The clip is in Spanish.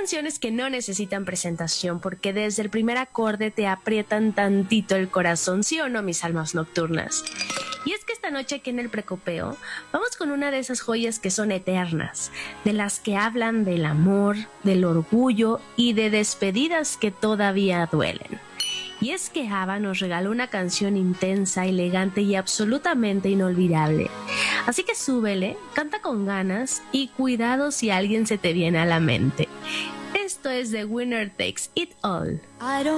canciones que no necesitan presentación porque desde el primer acorde te aprietan tantito el corazón, ¿sí o no, mis almas nocturnas? Y es que esta noche aquí en el Precopeo vamos con una de esas joyas que son eternas, de las que hablan del amor, del orgullo y de despedidas que todavía duelen. Y es que ABBA nos regaló una canción intensa, elegante y absolutamente inolvidable. Así que súbele, canta con ganas y cuidado si alguien se te viene a la mente. Esto es The Winner Takes It All.